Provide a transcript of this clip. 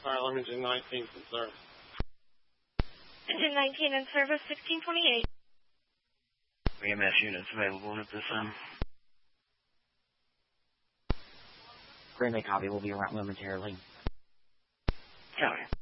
File Engine 19 in service. Engine 19 in service, 1628. EMS units available at this time. Green Bay copy will be around momentarily. Copy.